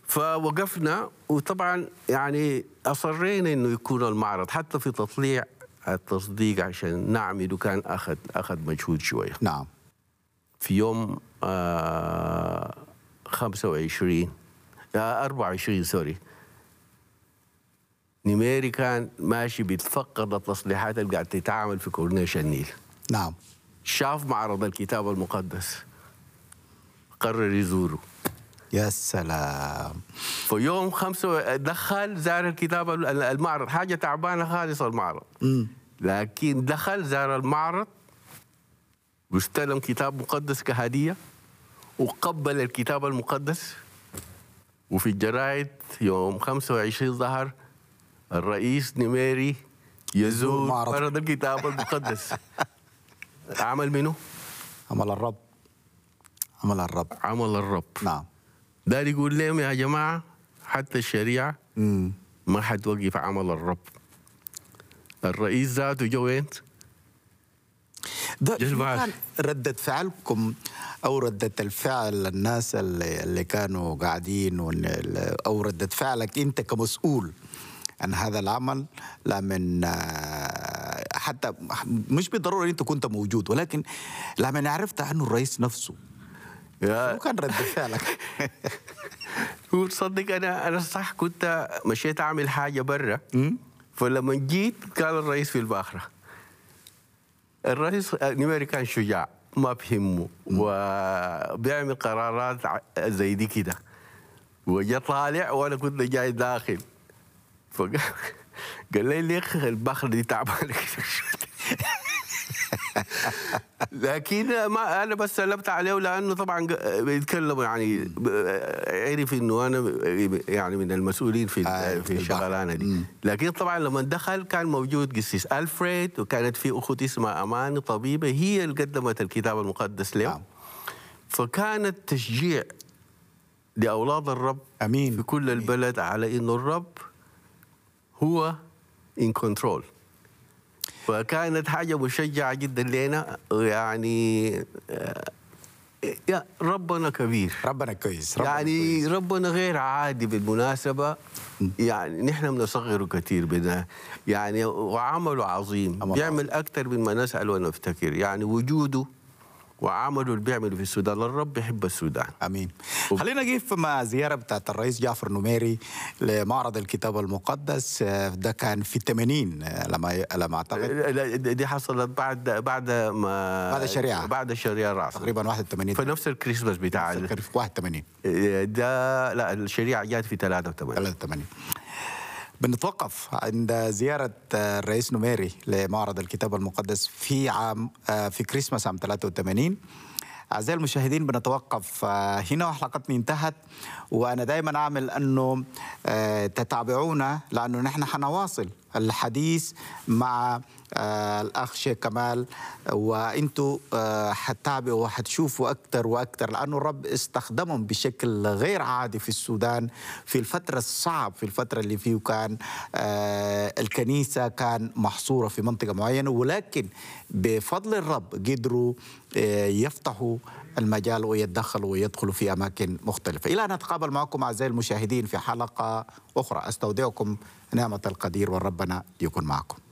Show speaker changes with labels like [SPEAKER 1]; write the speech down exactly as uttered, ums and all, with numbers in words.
[SPEAKER 1] فوقفنا، وطبعا يعني اصرينا انه يكون المعرض حتى في تطليع التصديق عشان نعمله، كان اخذ اخذ مجهود شويه.
[SPEAKER 2] نعم.
[SPEAKER 1] في يوم آه خمسة وعشرين آه أربعة وعشرين سوري، نميري كان ماشي بيتفقد التصليحات اللي قاعد تتعامل في كورنيش النيل.
[SPEAKER 2] نعم.
[SPEAKER 1] شاف معرض الكتاب المقدس، قرر يزوره.
[SPEAKER 2] يا سلام.
[SPEAKER 1] في يوم خمسة دخل زار الكتاب المعرض، حاجة تعبانة خالص المعرض.
[SPEAKER 2] م.
[SPEAKER 1] لكن دخل زار المعرض واستلم كتاب مقدس كهدية، وقبل الكتاب المقدس. وفي الجرائد يوم خمسة وعشرين ظهر الرئيس نميري يزور معرض الكتاب المقدس. عمل منه؟
[SPEAKER 2] عمل الرب. عمل الرب.
[SPEAKER 1] عمل الرب.
[SPEAKER 2] نعم.
[SPEAKER 1] دار يقول لهم يا جماعة حتى الشريعة
[SPEAKER 2] مم.
[SPEAKER 1] ما حتوقف عمل الرب. الرئيس ذاته جو وين؟
[SPEAKER 2] ده كان ردة فعلكم أو ردة الفعل الناس اللي, اللي كانوا قاعدين، أو ردة فعلك أنت كمسؤول عن هذا العمل؟ لا من حتى مش بالضرورة أنت كنت موجود، ولكن لما عرفت عنه الرئيس نفسه شو كان ردة فعلك؟
[SPEAKER 1] هو تصدق أنا أنا صح كنت مشيت أعمل حاجة برا، فلما جيت كان الرئيس في الباخرة. الرئيس نميري كان شجاع ما بهمه وبيعمل قرارات زي دي كده، وجا طالع وأنا كنت جاي داخل، فقال قال لي ليك الباخرة دي تعبانة لكن ما انا بس سلمت عليه، لانه طبعا بيتكلم يعني عرف انه انا يعني من المسؤولين في آه في الشغلانه دي. لكن طبعا لما دخل كان موجود قسيس ألفريد، وكانت في اخت اسمها امان طبيبه هي اللي قدمت الكتاب المقدس له. آه. فكانت تشجيع لاولاد الرب
[SPEAKER 2] امين
[SPEAKER 1] في كل البلد على انه الرب هو ان كنترول. فكانت حاجة مشجعة جدا لنا، يعني يا ربنا كبير،
[SPEAKER 2] ربنا كويس، ربنا
[SPEAKER 1] يعني
[SPEAKER 2] كويس.
[SPEAKER 1] ربنا غير عادي بالمناسبة. يعني نحن بنصغره كثير بنا، يعني وعمله عظيم، بيعمل أكثر مما نسأل ونفتكر. يعني وجوده وعمله اللي بيعمله في السودان، الرب يحب السودان.
[SPEAKER 2] امين. خلينا نقف مع زياره بتاعت الرئيس جعفر نميري لمعرض الكتاب المقدس. ده كان في الثمانين لما لما اعتقد
[SPEAKER 1] دي حصلت بعد بعد ما
[SPEAKER 2] بعد الشريعه
[SPEAKER 1] بعد الشريعه الرأس
[SPEAKER 2] تقريبا واحد وثمانين،
[SPEAKER 1] في نفس الكريسماس بتاع
[SPEAKER 2] واحد وثمانين.
[SPEAKER 1] ده لا الشريعه جات في ثلاثة وثمانين.
[SPEAKER 2] ثلاثة وثمانين. بنتوقف عند زيارة الرئيس نميري لمعرض الكتاب المقدس في عام في كريسماس عام ثلاثة وثمانين. أعزائي المشاهدين بنتوقف هنا وحلقتنا انتهت، وأنا دائما أعمل أنه تتابعونا، لأنه نحن حنواصل الحديث مع الأخ شيخ كمال، وأنتوا حتتابعوا وحتشوفوا أكثر وأكثر، لأنه الرب استخدمهم بشكل غير عادي في السودان في الفترة الصعب، في الفترة اللي فيه كان الكنيسة كان محصورة في منطقة معينة، ولكن بفضل الرب قدروا يفتحوا المجال ويتدخلوا ويدخلوا في أماكن مختلفة. إلى أن نتقابل معكم أعزائي المشاهدين في حلقة أخرى، أستودعكم نعمة القدير، وربنا يكون معكم.